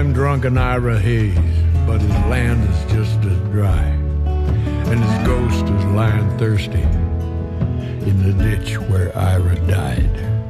one drunken Ira Hayes, but his land is just as dry, and his ghost is lying thirsty in the ditch where Ira died.